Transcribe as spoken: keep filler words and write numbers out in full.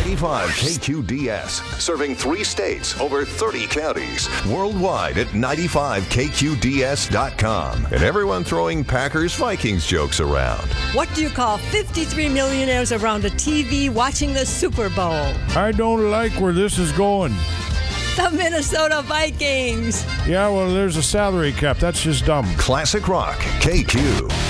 ninety-five K Q D S, serving three states, over thirty counties, worldwide at ninety-five K Q D S dot com. And everyone throwing Packers-Vikings jokes around. What do you call fifty-three millionaires around a T V watching the Super Bowl? I don't like where this is going. The Minnesota Vikings. Yeah, well, there's a salary cap. That's just dumb. Classic Rock, K Q.